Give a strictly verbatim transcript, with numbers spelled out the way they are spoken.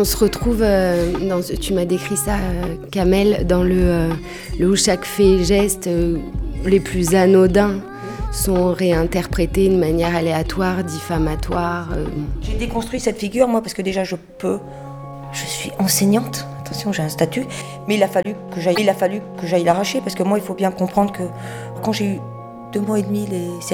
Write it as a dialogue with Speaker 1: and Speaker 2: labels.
Speaker 1: on se retrouve, euh, dans, tu m'as décrit ça, euh, Kamel, dans le, euh, le où chaque fait et geste euh, les plus anodins sont réinterprétés de manière aléatoire, diffamatoire. Euh.
Speaker 2: J'ai déconstruit cette figure, moi, parce que déjà, je peux... Je suis enseignante, attention, j'ai un statut, mais il a fallu que j'aille, il a fallu que j'aille l'arracher, parce que moi, il faut bien comprendre que quand j'ai eu deux mois et demi les